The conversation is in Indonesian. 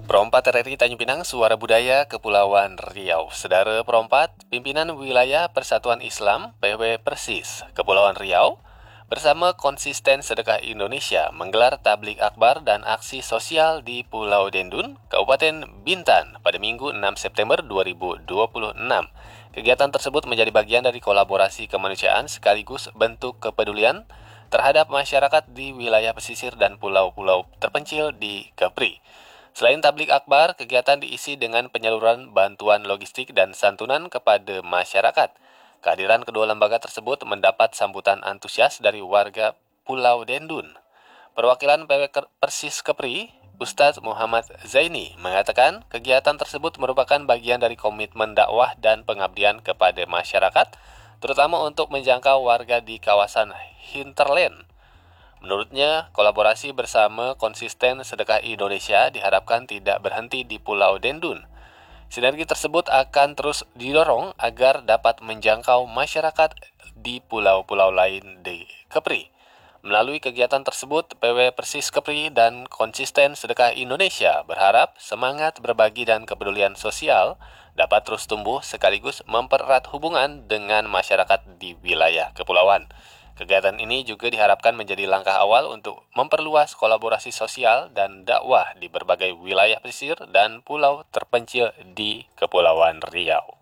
Perompat RRI Tanjung Pinang, Suara Budaya Kepulauan Riau. Saudara Perompat, Pimpinan Wilayah Persatuan Islam PW Persis Kepulauan Riau bersama Konsisten Sedekah Indonesia menggelar tablik akbar dan aksi sosial di Pulau Dendun, Kabupaten Bintan pada Minggu 6 September 2026. Kegiatan tersebut menjadi bagian dari kolaborasi kemanusiaan sekaligus bentuk kepedulian terhadap masyarakat di wilayah pesisir dan pulau-pulau terpencil di Kepri. Selain tablik akbar, kegiatan diisi dengan penyaluran bantuan logistik dan santunan kepada masyarakat. Kehadiran kedua lembaga tersebut mendapat sambutan antusias dari warga Pulau Dendun. Perwakilan PW Persis Kepri, Ustadz Muhammad Zaini, mengatakan kegiatan tersebut merupakan bagian dari komitmen dakwah dan pengabdian kepada masyarakat, terutama untuk menjangkau warga di kawasan hinterland. Menurutnya, kolaborasi bersama Konsisten Sedekah Indonesia diharapkan tidak berhenti di Pulau Dendun. Sinergi tersebut akan terus didorong agar dapat menjangkau masyarakat di pulau-pulau lain di Kepri. Melalui kegiatan tersebut, PW Persis Kepri dan Konsisten Sedekah Indonesia berharap semangat berbagi dan kepedulian sosial dapat terus tumbuh sekaligus mempererat hubungan dengan masyarakat di wilayah kepulauan. Kegiatan ini juga diharapkan menjadi langkah awal untuk memperluas kolaborasi sosial dan dakwah di berbagai wilayah pesisir dan pulau terpencil di Kepulauan Riau.